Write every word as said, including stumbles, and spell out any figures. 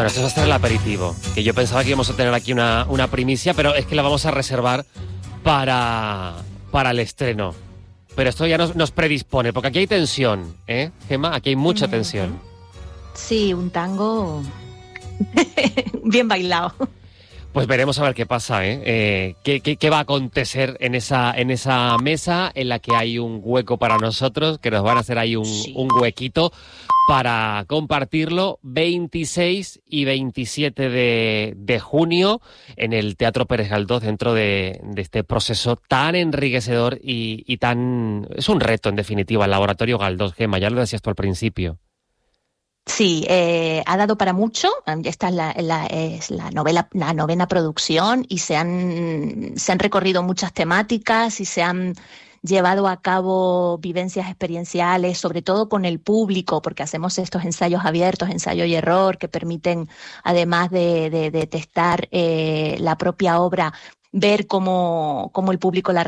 Bueno, esto va a ser el aperitivo, que yo pensaba que íbamos a tener aquí una, una primicia, pero es que la vamos a reservar para, para el estreno. Pero esto ya nos, nos predispone, porque aquí hay tensión, ¿eh, Gemma? Aquí hay mucha tensión. Sí, un tango bien bailado. Pues veremos a ver qué pasa, ¿eh? eh qué, qué, ¿Qué va a acontecer en esa, en esa mesa en la que hay un hueco para nosotros, que nos van a hacer ahí un, sí. un huequito para compartirlo veintiséis y veintisiete de, de junio en el Teatro Pérez Galdós, dentro de, de este proceso tan enriquecedor y, y tan... Es un reto, en definitiva, el Laboratorio Galdós, Gemma, ya lo decías tú al principio. Sí, eh, ha dado para mucho. Esta es la, la, es la novela, la novena producción, y se han, se han recorrido muchas temáticas y se han llevado a cabo vivencias experienciales, sobre todo con el público, porque hacemos estos ensayos abiertos, ensayo y error, que permiten, además de, de, de testar eh, la propia obra, ver cómo, cómo el público la